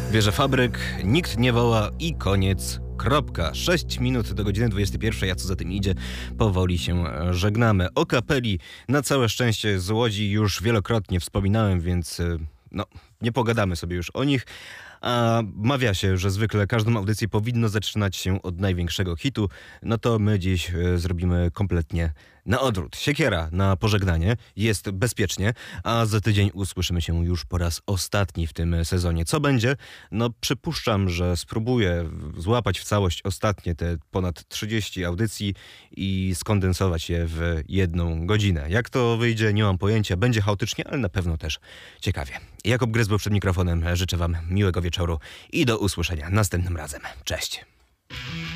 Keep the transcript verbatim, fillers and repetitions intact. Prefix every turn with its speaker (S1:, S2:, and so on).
S1: Wieże Fabryk, nikt nie woła i koniec. Kropka. sześć minut do godziny dwudziestej pierwszej, a co za tym idzie, powoli się żegnamy. O kapeli na całe szczęście z Łodzi już wielokrotnie wspominałem, więc no, nie pogadamy sobie już o nich. A mawia się, że zwykle każdą audycję powinno zaczynać się od największego hitu, no to my dziś zrobimy kompletnie na odwrót. Siekiera na pożegnanie, jest bezpiecznie, a za tydzień usłyszymy się już po raz ostatni w tym sezonie. Co będzie? No przypuszczam, że spróbuję złapać w całość ostatnie te ponad trzydzieści audycji i skondensować je w jedną godzinę. Jak to wyjdzie, nie mam pojęcia, będzie chaotycznie, ale na pewno też ciekawie. Jakub Gryz był przed mikrofonem, życzę wam miłego wieczoru i do usłyszenia następnym razem. Cześć!